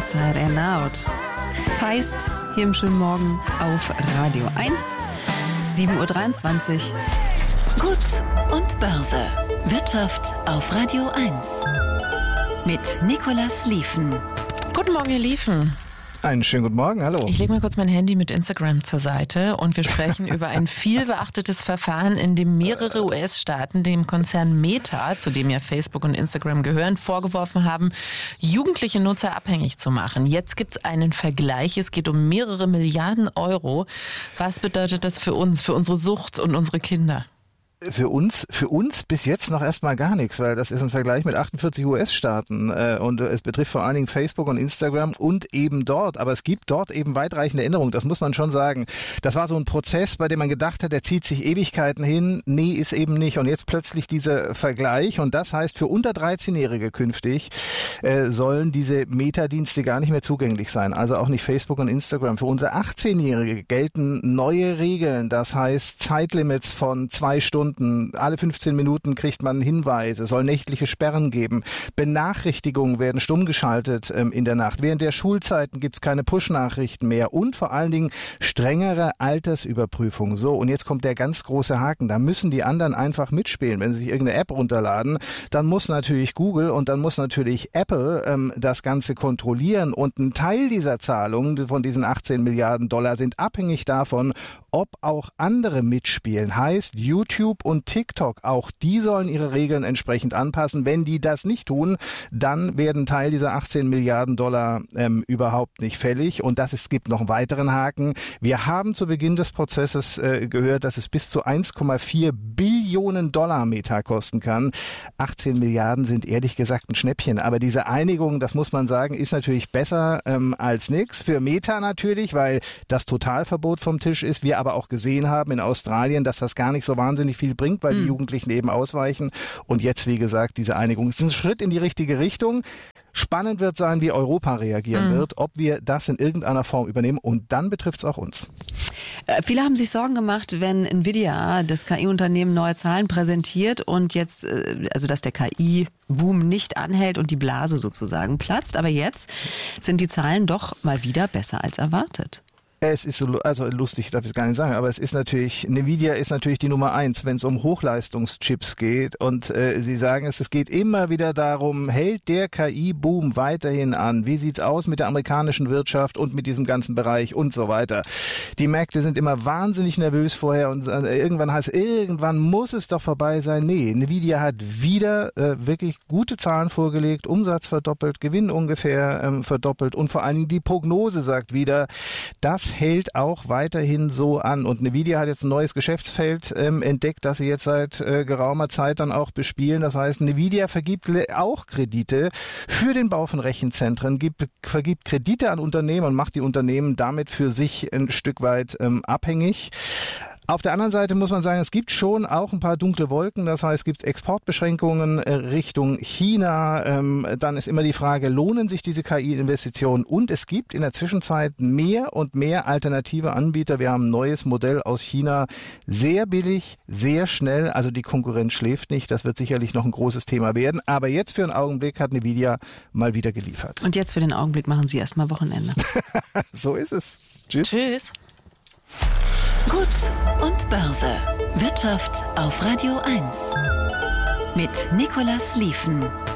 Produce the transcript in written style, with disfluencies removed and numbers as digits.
Inside and Out. Feist hier im schönen Morgen auf Radio 1, 7.23 Uhr. Gut und Börse. Wirtschaft auf Radio 1. Mit Nicolas Liefen. Guten Morgen, Herr Liefen. Einen schönen guten Morgen, hallo. Ich lege mal kurz mein Handy mit Instagram zur Seite und wir sprechen über ein viel beachtetes Verfahren, in dem mehrere US-Staaten dem Konzern Meta, zu dem ja Facebook und Instagram gehören, vorgeworfen haben, jugendliche Nutzer abhängig zu machen. Jetzt gibt es einen Vergleich, es geht um mehrere Milliarden Euro. Was bedeutet das für uns, für unsere Sucht und unsere Kinder? Für uns bis jetzt noch erstmal gar nichts, weil das ist ein Vergleich mit 48 US-Staaten und es betrifft vor allen Dingen Facebook und Instagram und eben dort. Aber es gibt dort eben weitreichende Änderungen, das muss man schon sagen. Das war so ein Prozess, bei dem man gedacht hat, der zieht sich Ewigkeiten hin. Nee, ist eben nicht. Und jetzt plötzlich dieser Vergleich und das heißt, für unter 13-Jährige künftig sollen diese Meta-Dienste gar nicht mehr zugänglich sein. Also auch nicht Facebook und Instagram. Für unter 18-Jährige gelten neue Regeln. Das heißt Zeitlimits von 2 Stunden. Alle 15 Minuten kriegt man Hinweise, soll nächtliche Sperren geben. Benachrichtigungen werden stumm geschaltet in der Nacht. Während der Schulzeiten gibt es keine Push-Nachrichten mehr und vor allen Dingen strengere Altersüberprüfung. So, und jetzt kommt der ganz große Haken. Da müssen die anderen einfach mitspielen. Wenn sie sich irgendeine App runterladen, dann muss natürlich Google und dann muss natürlich Apple das Ganze kontrollieren. Und ein Teil dieser Zahlungen von diesen 18 Milliarden Dollar sind abhängig davon, ob auch andere mitspielen. Heißt, YouTube und TikTok, auch die sollen ihre Regeln entsprechend anpassen. Wenn die das nicht tun, dann werden Teil dieser 18 Milliarden Dollar überhaupt nicht fällig. Und es gibt noch einen weiteren Haken. Wir haben zu Beginn des Prozesses gehört, dass es bis zu 1,4 Billionen Dollar Meta kosten kann. 18 Milliarden sind ehrlich gesagt ein Schnäppchen. Aber diese Einigung, das muss man sagen, ist natürlich besser als nichts. Für Meta natürlich, weil das Totalverbot vom Tisch ist. Wir aber auch gesehen haben in Australien, dass das gar nicht so wahnsinnig viel bringt, weil die Jugendlichen eben ausweichen. Und jetzt, wie gesagt, diese Einigung ist ein Schritt in die richtige Richtung. Spannend wird sein, wie Europa reagieren wird, ob wir das in irgendeiner Form übernehmen. Und dann betrifft es auch uns. Viele haben sich Sorgen gemacht, wenn Nvidia, das KI-Unternehmen, neue Zahlen präsentiert und jetzt, also dass der KI-Boom nicht anhält und die Blase sozusagen platzt. Aber jetzt sind die Zahlen doch mal wieder besser als erwartet. Es ist so, also lustig, darf ich es gar nicht sagen, aber es ist natürlich, Nvidia ist natürlich die Nummer 1, wenn es um Hochleistungschips geht und sie sagen es geht immer wieder darum, hält der KI-Boom weiterhin an? Wie sieht's aus mit der amerikanischen Wirtschaft und mit diesem ganzen Bereich und so weiter? Die Märkte sind immer wahnsinnig nervös vorher und irgendwann muss es doch vorbei sein. Nee, Nvidia hat wieder wirklich gute Zahlen vorgelegt, Umsatz verdoppelt, Gewinn ungefähr verdoppelt und vor allen Dingen die Prognose sagt wieder, das hält auch weiterhin so an. Und Nvidia hat jetzt ein neues Geschäftsfeld entdeckt, das sie jetzt seit geraumer Zeit dann auch bespielen. Das heißt, Nvidia vergibt auch Kredite für den Bau von Rechenzentren, vergibt Kredite an Unternehmen und macht die Unternehmen damit für sich ein Stück weit abhängig. Auf der anderen Seite muss man sagen, es gibt schon auch ein paar dunkle Wolken. Das heißt, es gibt Exportbeschränkungen Richtung China. Dann ist immer die Frage, lohnen sich diese KI-Investitionen? Und es gibt in der Zwischenzeit mehr und mehr alternative Anbieter. Wir haben ein neues Modell aus China. Sehr billig, sehr schnell. Also die Konkurrenz schläft nicht. Das wird sicherlich noch ein großes Thema werden. Aber jetzt für einen Augenblick hat Nvidia mal wieder geliefert. Und jetzt für den Augenblick machen Sie erstmal Wochenende. So ist es. Tschüss. Tschüss. Gut und Börse. Wirtschaft auf Radio 1. Mit Nicolas Liefen.